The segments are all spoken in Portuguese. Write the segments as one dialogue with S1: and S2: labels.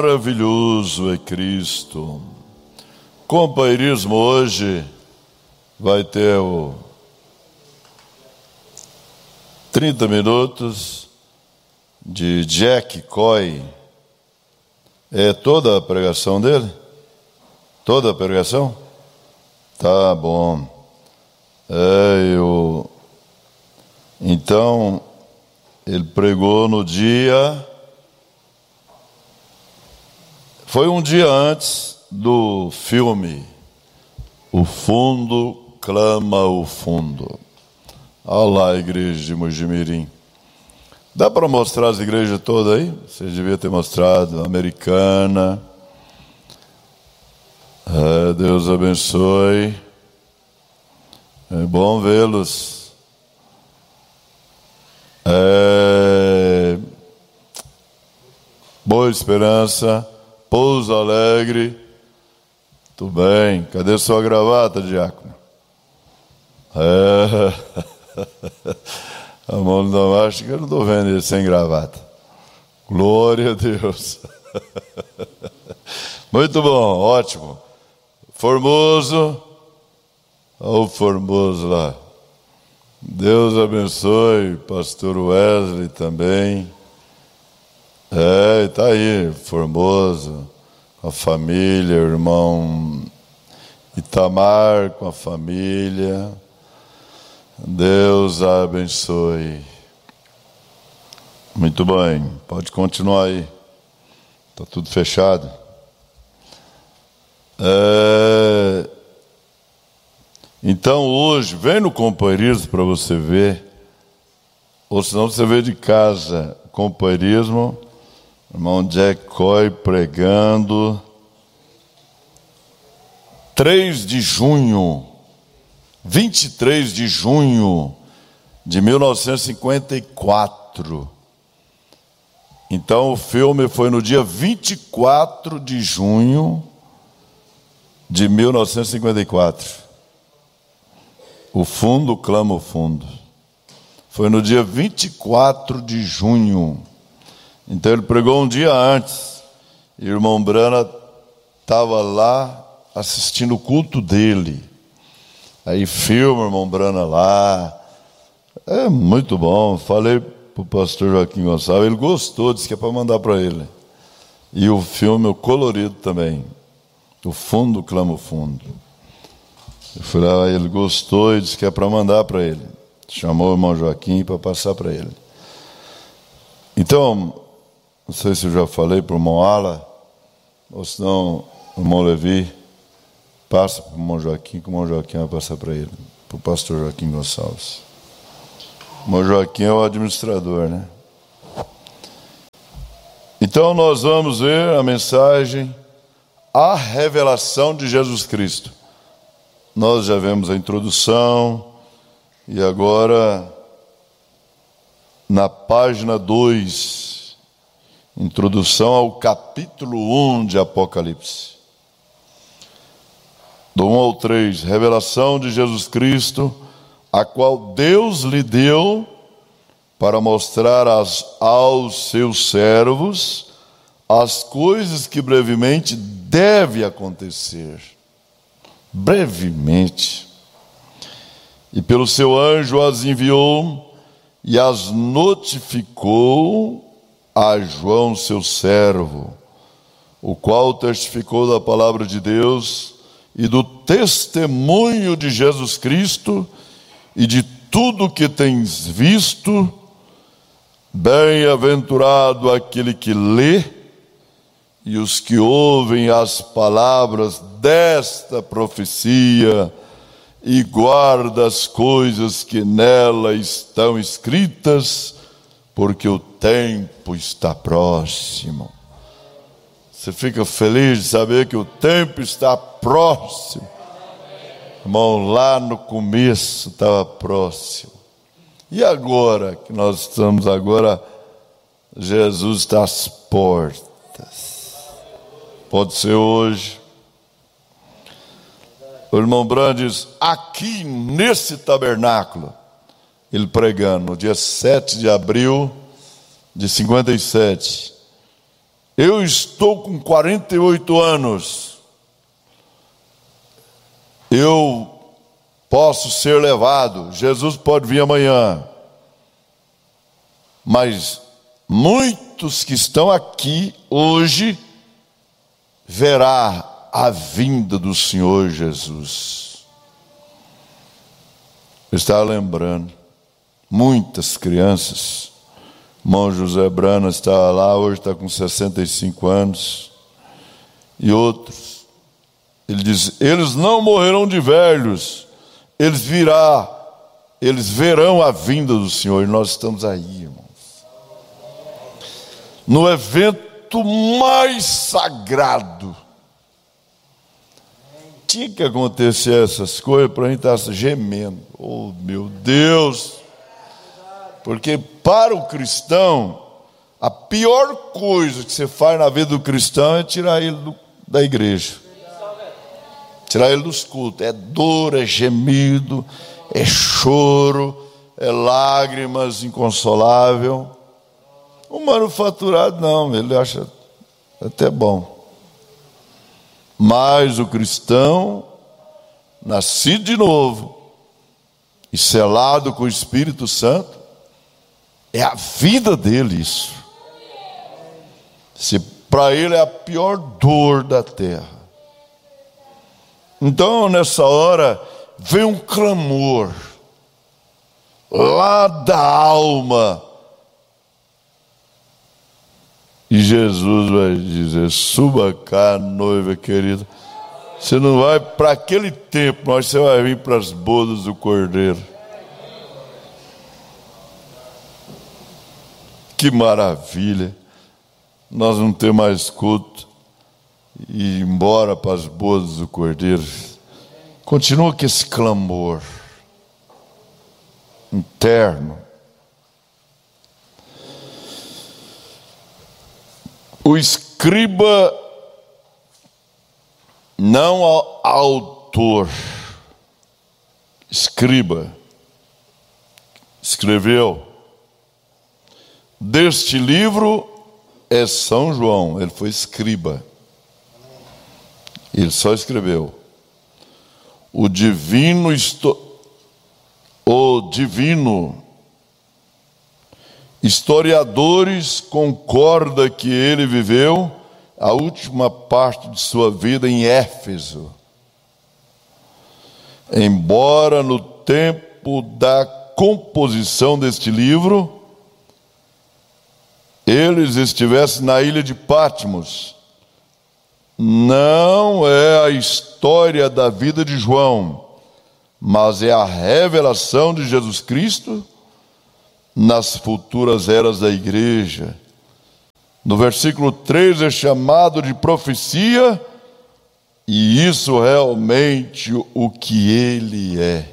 S1: Maravilhoso é Cristo. Companheirismo hoje vai ter 30 minutos de Jack Coy. É toda a pregação dele? Toda a pregação? Tá bom. Então, ele pregou no dia... Foi um dia antes do filme O Fundo Clama o Fundo. Olha lá a igreja de Mojimirim. Dá para mostrar as igrejas todas aí? Você devia ter mostrado. Americana. Deus abençoe. É bom vê-los. Boa Esperança. Pouso Alegre. Tudo bem. Cadê sua gravata, diácono? A mão do Damasco, eu não estou vendo ele sem gravata. Glória a Deus. Muito bom, ótimo. Formoso. Olha o Formoso lá. Deus abençoe, pastor Wesley também. Está aí, Formoso, com a família, o irmão Itamar com a família. Deus a abençoe. Muito bem, pode continuar aí. Está tudo fechado. Então hoje, vem no companheirismo para você ver, ou senão você vê de casa, companheirismo, irmão Jack Coy pregando, 23 de junho de 1954. Então o filme foi no dia 24 de junho de 1954. O Fundo Clama o Fundo. Foi no dia 24 de junho. Então ele pregou um dia antes. E o irmão Brana estava lá assistindo o culto dele. Aí filma o irmão Brana lá. É muito bom. Falei para o pastor Joaquim Gonçalves, ele gostou, disse que é para mandar para ele. E o filme, o colorido também. O Fundo Clama o Fundo. Eu fui lá, ele gostou e disse que é para mandar para ele. Chamou o irmão Joaquim para passar para ele. Então, não sei se eu já falei para o irmão Ala, ou se não, o irmão Levi, passa para o irmão Joaquim, que o irmão Joaquim vai passar para ele, para o pastor Joaquim Gonçalves. O irmão Joaquim é o administrador, né? Então nós vamos ver a mensagem, a revelação de Jesus Cristo. Nós já vemos a introdução, e agora, na página 2, introdução ao capítulo 1 de Apocalipse. Do 1 ao 3, revelação de Jesus Cristo, a qual Deus lhe deu para mostrar aos seus servos as coisas que brevemente deve acontecer. Brevemente. E pelo seu anjo as enviou e as notificou a João, seu servo, o qual testificou da palavra de Deus e do testemunho de Jesus Cristo e de tudo que tens visto. Bem-aventurado aquele que lê e os que ouvem as palavras desta profecia e guarda as coisas que nela estão escritas, porque o tempo está próximo. Você fica feliz de saber que o tempo está próximo. Irmão, lá no começo estava próximo. E agora, que nós estamos agora, Jesus está às portas. Pode ser hoje. O irmão Brand diz, aqui nesse tabernáculo, ele pregando, no dia 7 de abril de 57, Eu estou com 48 anos. Eu posso ser levado. Jesus pode vir amanhã. Mas muitos que estão aqui hoje verá a vinda do Senhor Jesus. Eu estava lembrando, muitas crianças. O irmão José Brana estava lá, hoje está com 65 anos. E outros. Ele diz, eles não morrerão de velhos, eles verão a vinda do Senhor. E nós estamos aí, irmãos. No evento mais sagrado. Tinha que acontecer essas coisas para a gente estar gemendo. Oh, meu Deus! Porque para o cristão, a pior coisa que você faz na vida do cristão é tirar ele da igreja. Tirar ele dos cultos. É dor, é gemido, é choro, é lágrimas inconsolável. O manufaturado não, ele acha até bom. Mas o cristão, nascido de novo e selado com o Espírito Santo, é a vida dele isso. Se para ele é a pior dor da terra. Então nessa hora vem um clamor lá da alma. E Jesus vai dizer, suba cá, noiva querida. Você não vai para aquele tempo, mas você vai vir para as bodas do Cordeiro. Que maravilha. Nós não temos mais culto. E ir embora para as bodas do Cordeiro. Continua com esse clamor interno. O escriba, não autor, escriba, escreveu. Deste livro é São João, ele foi escriba. Ele só escreveu. O divino historiadores concordam que ele viveu a última parte de sua vida em Éfeso. Embora no tempo da composição deste livro, eles estivessem na ilha de Patmos. Não é a história da vida de João, mas é a revelação de Jesus Cristo nas futuras eras da igreja. No versículo 3 é chamado de profecia, e isso realmente o que ele é.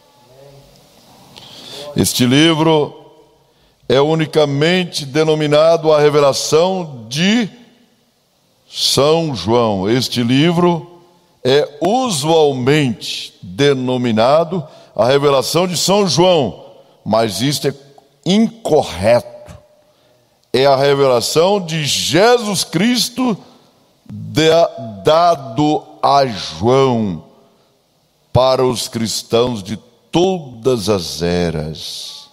S1: Este livro é unicamente denominado a revelação de São João. Este livro é usualmente denominado a revelação de São João, mas isto é incorreto. É a revelação de Jesus Cristo dado a João para os cristãos de todas as eras.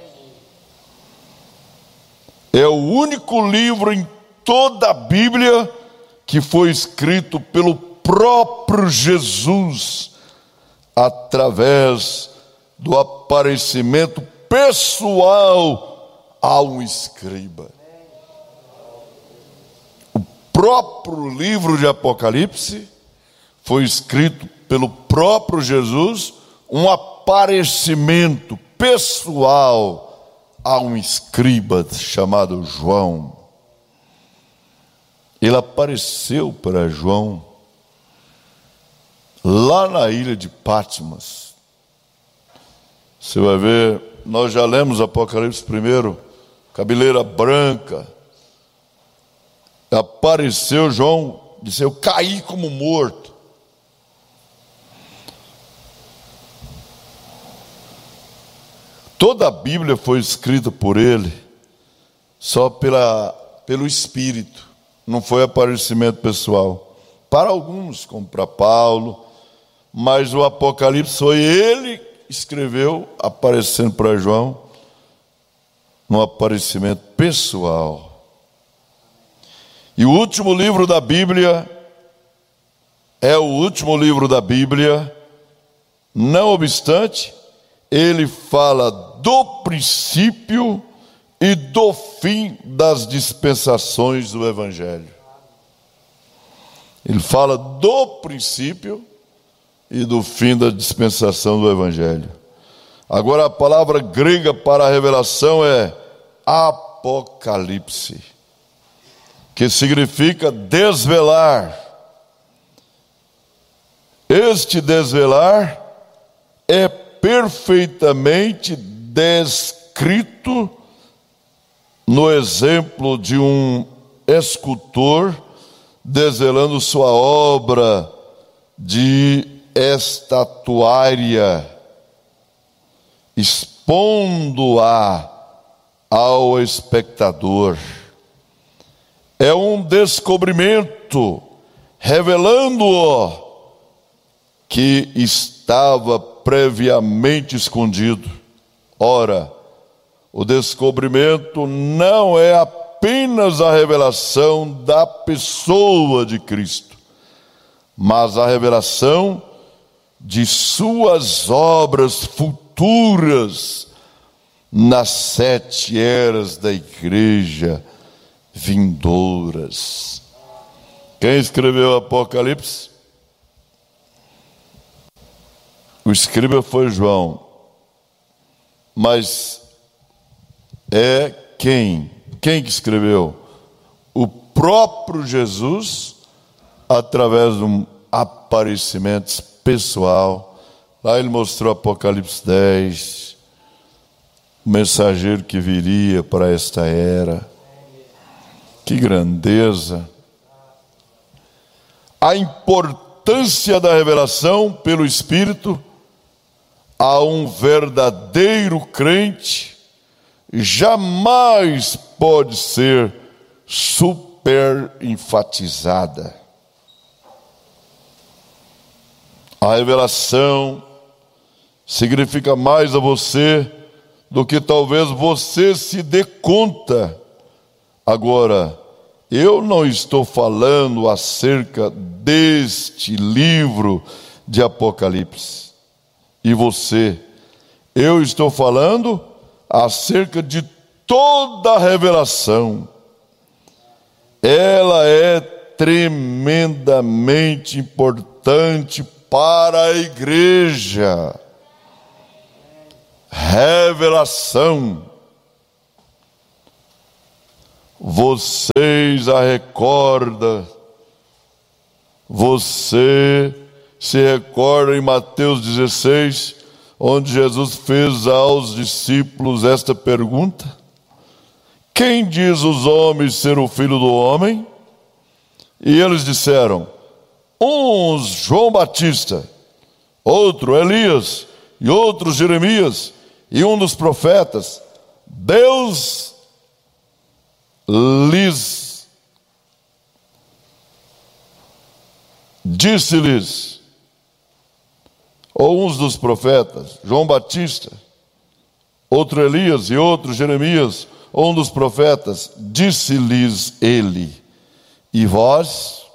S1: É o único livro em toda a Bíblia que foi escrito pelo próprio Jesus através do aparecimento pessoal a um escriba. O próprio livro de Apocalipse foi escrito pelo próprio Jesus, um aparecimento pessoal a um escriba chamado João. Ele apareceu para João lá na ilha de Patmos. Você vai ver, nós já lemos Apocalipse primeiro, cabeleira branca. Apareceu João, disse, eu caí como morto. Toda a Bíblia foi escrita por ele, só pelo Espírito. não foi aparecimento pessoal. Para alguns, como para Paulo, mas o Apocalipse foi ele que escreveu, aparecendo para João, num aparecimento pessoal. E o último livro da Bíblia é o último livro da Bíblia, não obstante, ele fala do princípio e do fim das dispensações do Evangelho. Ele fala do princípio e do fim da dispensação do Evangelho. Agora a palavra grega para a revelação é Apocalipse, que significa desvelar. Este desvelar é perfeitamente descrito no exemplo de um escultor desvelando sua obra de estatuária, expondo-a ao espectador. É um descobrimento, revelando-o que estava previamente escondido. Ora, o descobrimento não é apenas a revelação da pessoa de Cristo, mas a revelação de suas obras futuras nas 7 eras da igreja vindouras. Quem escreveu o Apocalipse? O escriba foi João, mas é quem que escreveu? O próprio Jesus, através de um aparecimento pessoal. Lá ele mostrou Apocalipse 10, o mensageiro que viria para esta era. Que grandeza! A importância da revelação pelo Espírito a um verdadeiro crente jamais pode ser super enfatizada. A revelação significa mais a você do que talvez você se dê conta. Agora, eu não estou falando acerca deste livro de Apocalipse. E você? Eu estou falando acerca de toda a revelação. Ela é tremendamente importante para a igreja. Revelação. Vocês a recordam. Você se recorda em Mateus 16, onde Jesus fez aos discípulos esta pergunta: quem diz os homens ser o Filho do Homem? E eles disseram: uns João Batista, outro Elias, e outros Jeremias, e um dos profetas. Deus disse-lhes, ou uns dos profetas, João Batista, outro Elias e outro Jeremias, ou um dos profetas, disse-lhes ele: e vós,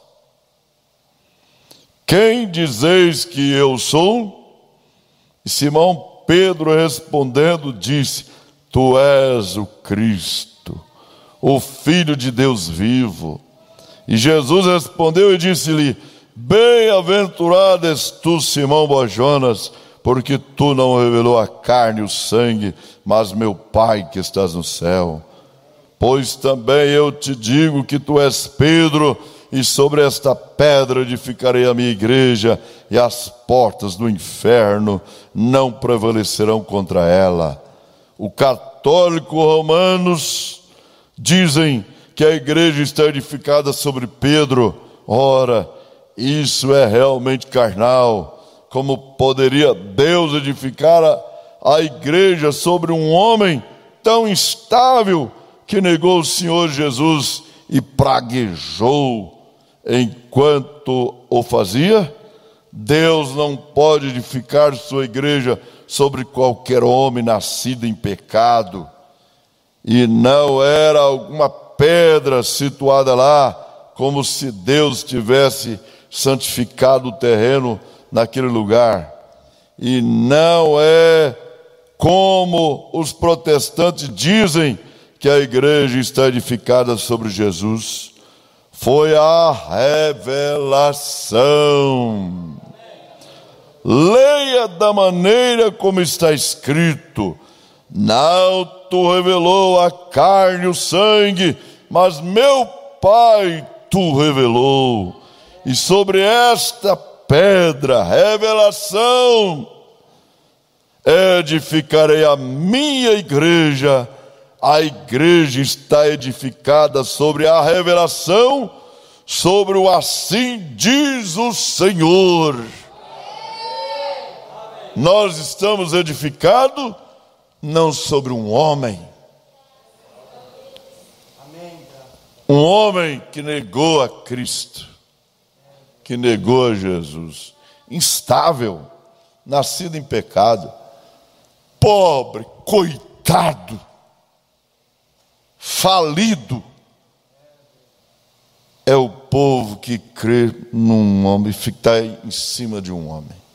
S1: quem dizeis que eu sou? E Simão Pedro respondendo disse: tu és o Cristo, o Filho de Deus vivo. E Jesus respondeu e disse-lhe: bem-aventurado és tu, Simão Bar-Jonas, porque tu não revelou a carne e o sangue, mas meu Pai que estás no céu. Pois também eu te digo que tu és Pedro, e sobre esta pedra edificarei a minha igreja, e as portas do inferno não prevalecerão contra ela. O católico romanos dizem que a igreja está edificada sobre Pedro. Ora, isso é realmente carnal. Como poderia Deus edificar a igreja sobre um homem tão instável que negou o Senhor Jesus e praguejou enquanto o fazia? Deus não pode edificar sua igreja sobre qualquer homem nascido em pecado. E não era alguma pedra situada lá, como se Deus tivesse santificado o terreno naquele lugar. E não é como os protestantes dizem que a igreja está edificada sobre Jesus. Foi a revelação. Leia da maneira como está escrito: não tu revelou a carne e o sangue, mas meu Pai tu revelou. E sobre esta pedra, revelação, edificarei a minha igreja. A igreja está edificada sobre a revelação, sobre o assim diz o Senhor. Nós estamos edificados não sobre um homem. Um homem que negou a Cristo, que negou a Jesus, instável, nascido em pecado, pobre, coitado, falido. É o povo que crê num homem, fica em cima de um homem.